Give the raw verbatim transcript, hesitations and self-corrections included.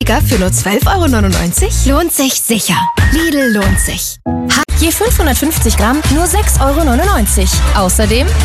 Billiger für nur zwölf Euro neunundneunzig? Lohnt sich sicher. Lidl lohnt sich. Je fünfhundertfünfzig Gramm nur sechs Euro neunundneunzig. Außerdem